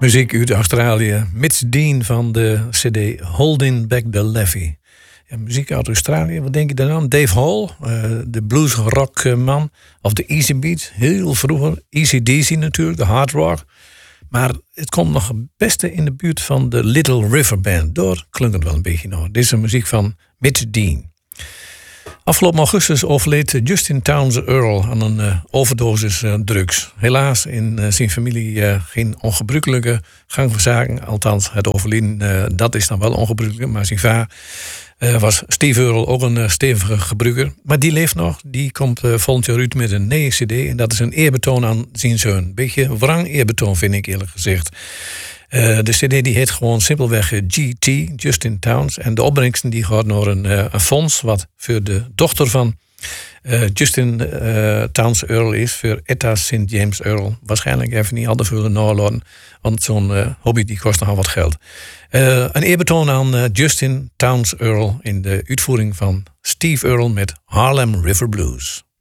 Muziek uit Australië. Mitch Dean van de CD Holding Back the Levee. Ja, muziek uit Australië, wat denk je dan aan? Dave Hall, de bluesrock man. Of de Easy Beat, heel vroeger. Easy Deasy natuurlijk, de hard rock. Maar het komt nog het beste in de buurt van de Little River Band. Door klinkt het wel een beetje nog. Dit is de muziek van Mitch Dean. Afgelopen augustus overleed Justin Townes Earl aan een overdosis drugs. Helaas in zijn familie geen ongebruikelijke gang van zaken. Althans, het overlijden, dat is dan wel ongebruikelijk. Maar zijn vader was Steve Earle ook een stevige gebruiker. Maar die leeft nog. Die komt volgend jaar uit met een nieuwe cd. En dat is een eerbetoon aan zijn zoon. Beetje wrang eerbetoon vind ik eerlijk gezegd. De cd die heet gewoon simpelweg GT, Justin Townes. En de opbrengsten die gaat naar een fonds wat voor de dochter van Justin Townes Earle is. Voor Etta St. James Earle. Waarschijnlijk even niet al te veel nalaten. Want zo'n hobby die kost nogal wat geld. Een eerbetoon aan Justin Townes Earle in de uitvoering van Steve Earle met Harlem River Blues.